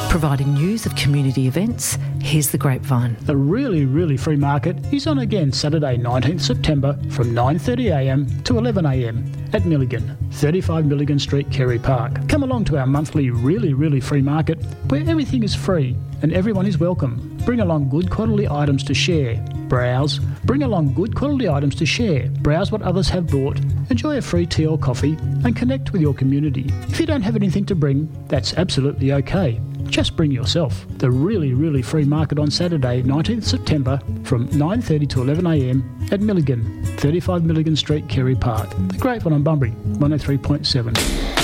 Providing news of community events, here's The Grapevine. The really free market is on again Saturday 19th September from 9:30am to 11am at Milligan, 35 Milligan Street, Kerry Park. Come along to our monthly really free market where everything is free and everyone is welcome. Bring along good quality items to share. Browse. Bring along good quality items to share. Browse what others have bought. Enjoy a free tea or coffee and connect with your community. If you don't have anything to bring, that's absolutely okay. Just bring yourself. The really free market on Saturday 19th September from 9:30 to 11am at Milligan, 35 Milligan Street, Kerry Park. The Grapevine on Bunbury, 103.7.